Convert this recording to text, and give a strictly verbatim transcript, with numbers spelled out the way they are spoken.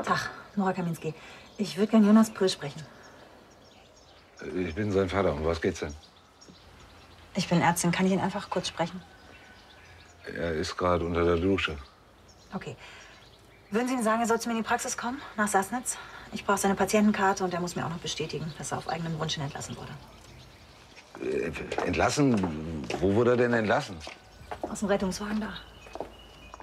Tag, Nora Kaminski. Ich würde gern Jonas Pröll sprechen. Ich bin sein Vater. Um was geht's denn? Ich bin Ärztin. Kann ich ihn einfach kurz sprechen? Er ist gerade unter der Dusche. Okay. Würden Sie ihm sagen, er soll zu mir in die Praxis kommen, nach Sassnitz? Ich brauche seine Patientenkarte und er muss mir auch noch bestätigen, dass er auf eigenem Wunsch hin entlassen wurde. Äh, entlassen? Wo wurde er denn entlassen? Aus dem Rettungswagen da.